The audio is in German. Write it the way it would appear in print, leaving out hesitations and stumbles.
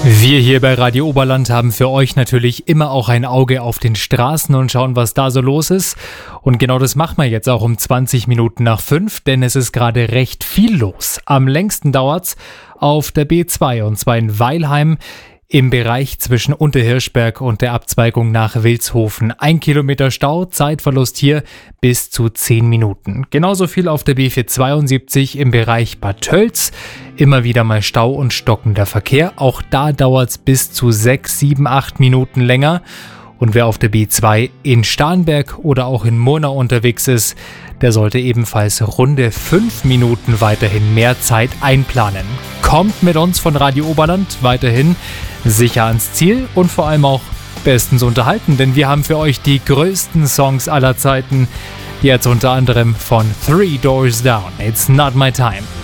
Wir hier bei Radio Oberland haben für euch natürlich immer auch ein Auge auf den Straßen und schauen, was da so los ist. Und genau das machen wir jetzt auch um 20 Minuten nach 5, denn es ist gerade recht viel los. Am längsten dauert's auf der B2 und zwar in Weilheim im Bereich zwischen Unterhirschberg und der Abzweigung nach Wilshofen. 1 Kilometer Stau, Zeitverlust hier bis zu 10 Minuten. Genauso viel auf der B472 im Bereich Bad Tölz. Immer wieder mal Stau und stockender Verkehr. Auch da dauert's bis zu 6, 7, 8 Minuten länger. Und wer auf der B2 in Starnberg oder auch in Murnau unterwegs ist, der sollte ebenfalls runde 5 Minuten weiterhin mehr Zeit einplanen. Kommt mit uns von Radio Oberland weiterhin sicher ans Ziel und vor allem auch bestens unterhalten, denn wir haben für euch die größten Songs aller Zeiten, jetzt unter anderem von Three Doors Down. It's Not My Time.